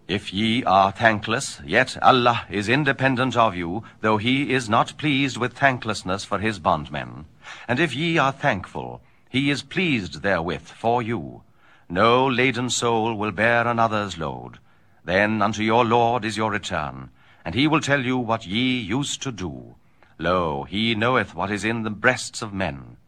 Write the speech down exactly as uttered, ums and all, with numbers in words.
If ye are thankless, yet Allah is independent of you, though he is not pleased with thanklessness for his bondmen. And if ye are thankful, he is pleased therewith for you. No laden soul will bear another's load. Then unto your Lord is your return, and he will tell you what ye used to do. Lo, he knoweth what is in the breasts of men.